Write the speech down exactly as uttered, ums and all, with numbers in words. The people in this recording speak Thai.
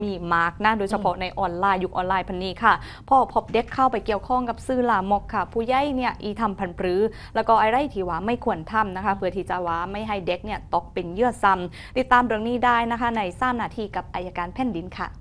มีมาร์กนะโดยเฉพาะในออนไลน์ยุคออนไลน์พันนี้ค่ะพอพบเด็กเข้าไปเกี่ยวข้องกับซื้อลามกค่ะผู้ใหญ่เนี่ยอีทำพันปรือแล้วก็อะไรที่ว่าไม่ควรทำนะคะเพื่อที่จะว่าไม่ให้เด็กเนี่ยตกเป็นเหยื่อซ้ำติดตามเรื่องนี้ได้นะคะในสามนาทีกับอัยการแผ่นดินค่ะ